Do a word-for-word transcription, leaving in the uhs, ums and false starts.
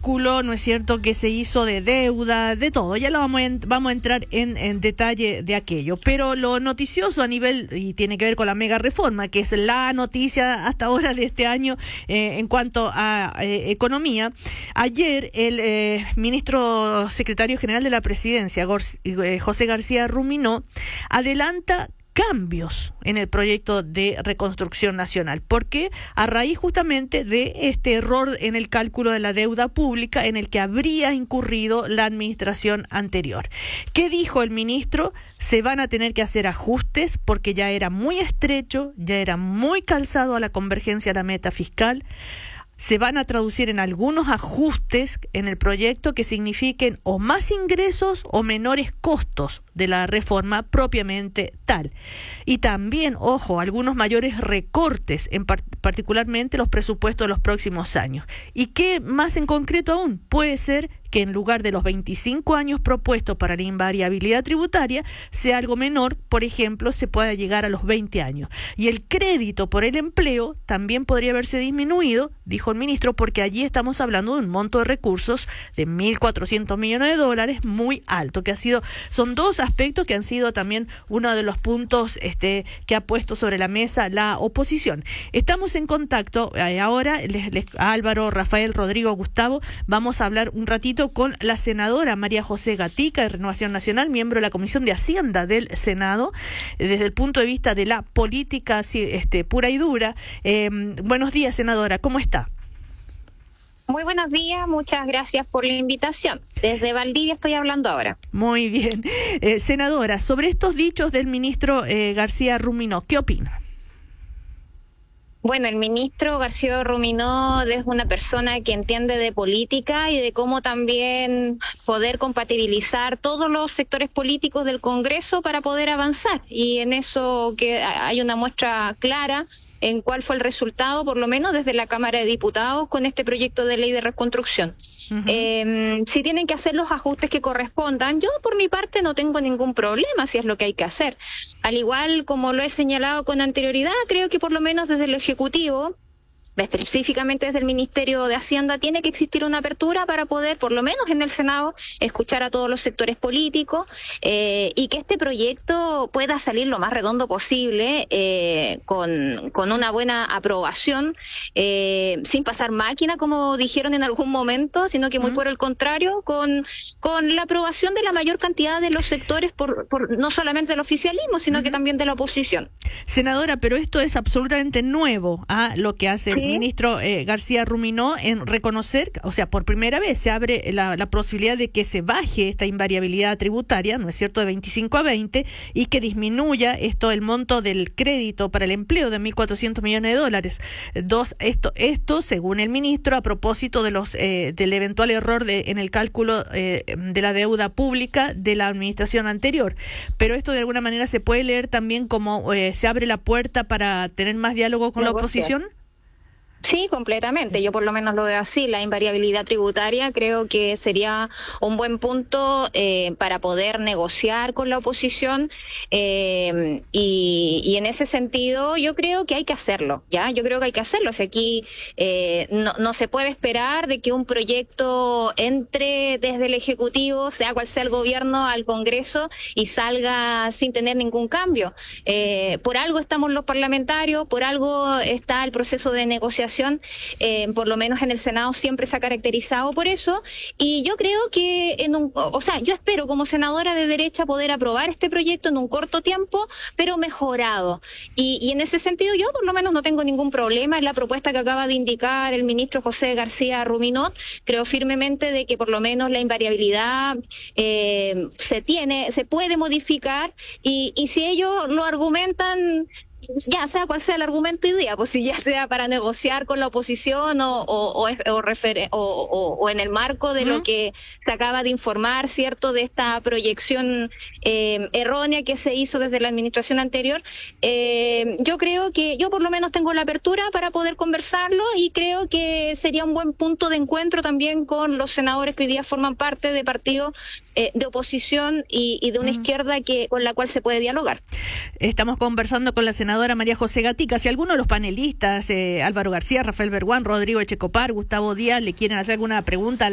cálculo, ¿no es cierto?, que se hizo de deuda, de todo. Ya lo vamos a, vamos a entrar en, en detalle de aquello. Pero lo noticioso a nivel, y tiene que ver con la mega reforma, que es la noticia hasta ahora de este año eh, en cuanto a eh, economía. Ayer el eh, ministro secretario general de la presidencia, José García Ruminó, adelanta cambios en el proyecto de reconstrucción nacional. ¿Por qué? A raíz justamente de este error en el cálculo de la deuda pública en el que habría incurrido la administración anterior. ¿Qué dijo el ministro? Se van a tener que hacer ajustes porque ya era muy estrecho, ya era muy calzado a la convergencia a la meta fiscal. Se van a traducir en algunos ajustes en el proyecto que signifiquen o más ingresos o menores costos de la reforma propiamente tal. Y también, ojo, algunos mayores recortes, en par- particularmente los presupuestos de los próximos años. ¿Y qué más en concreto aún? Puede ser que en lugar de los veinticinco años propuestos para la invariabilidad tributaria, sea algo menor, por ejemplo, se pueda llegar a los veinte años. Y el crédito por el empleo también podría haberse disminuido, dijo el ministro, porque allí estamos hablando de un monto de recursos de mil cuatrocientos millones de dólares muy alto, que ha sido, son dos aspectos que han sido también uno de los puntos este, que ha puesto sobre la mesa la oposición. Estamos en contacto eh, ahora, les, les, Álvaro, Rafael, Rodrigo, Gustavo, vamos a hablar un ratito con la senadora María José Gatica de Renovación Nacional, miembro de la Comisión de Hacienda del Senado, eh, desde el punto de vista de la política este, pura y dura. Eh, buenos días, senadora, ¿cómo está? Muy buenos días, muchas gracias por la invitación. Desde Valdivia estoy hablando ahora. Muy bien. Eh, senadora, sobre estos dichos del ministro eh, García Ruminó, ¿qué opina? Bueno, el ministro García Ruminó es una persona que entiende de política y de cómo también poder compatibilizar todos los sectores políticos del Congreso para poder avanzar. Y en eso que hay una muestra clara en cuál fue el resultado, por lo menos desde la Cámara de Diputados, con este proyecto de ley de reconstrucción. Uh-huh. Eh, si tienen que hacer los ajustes que correspondan, yo por mi parte no tengo ningún problema si es lo que hay que hacer. Al igual como lo he señalado con anterioridad, creo que por lo menos desde el Ejecutivo, específicamente desde el Ministerio de Hacienda, tiene que existir una apertura para poder, por lo menos en el Senado, escuchar a todos los sectores políticos eh, y que este proyecto pueda salir lo más redondo posible, eh, con, con una buena aprobación, eh, sin pasar máquina, como dijeron en algún momento, sino que muy uh-huh. por el contrario, con, con la aprobación de la mayor cantidad de los sectores, por, por no solamente del oficialismo, sino uh-huh. que también de la oposición. Senadora, pero esto es absolutamente nuevo a ¿ah? Lo que hace el ministro eh, García Ruminó en reconocer, o sea, por primera vez se abre la, la posibilidad de que se baje esta invariabilidad tributaria, ¿no es cierto?, de veinticinco a veinte, y que disminuya esto el monto del crédito para el empleo de mil cuatrocientos millones de dólares. Dos, esto, esto según el ministro, a propósito de los eh, del eventual error de, en el cálculo eh, de la deuda pública de la administración anterior. Pero esto de alguna manera se puede leer también como eh, se abre la puerta para tener más diálogo con la oposición. Sí, completamente. Yo por lo menos lo veo así. La invariabilidad tributaria creo que sería un buen punto eh, para poder negociar con la oposición eh, y, y en ese sentido yo creo que hay que hacerlo, ¿ya? Yo creo que hay que hacerlo. O sea, aquí eh, no, no se puede esperar de que un proyecto entre desde el Ejecutivo, sea cual sea el gobierno, al Congreso y salga sin tener ningún cambio. Eh, por algo estamos los parlamentarios, por algo está el proceso de negociación. Eh, por lo menos en el Senado siempre se ha caracterizado por eso, y yo creo que en un, o sea, yo espero como senadora de derecha poder aprobar este proyecto en un corto tiempo, pero mejorado, y, y en ese sentido yo por lo menos no tengo ningún problema en la propuesta que acaba de indicar el ministro José García Ruminó. Creo firmemente de que por lo menos la invariabilidad eh, se tiene, se puede modificar, y, y si ellos lo argumentan, ya sea cual sea el argumento hoy día, pues si ya sea para negociar con la oposición o o, o, o, refer- o, o, o en el marco de uh-huh. lo que se acaba de informar, ¿cierto?, de esta proyección eh, errónea que se hizo desde la administración anterior, eh, yo creo que yo por lo menos tengo la apertura para poder conversarlo, y creo que sería un buen punto de encuentro también con los senadores que hoy día forman parte de partidos eh, de oposición y, y de una uh-huh. izquierda que con la cual se puede dialogar. Estamos conversando con la senadora María José Gatica. Si alguno de los panelistas, eh, Álvaro García, Rafael Berguán, Rodrigo Echecopar, Gustavo Díaz, le quieren hacer alguna pregunta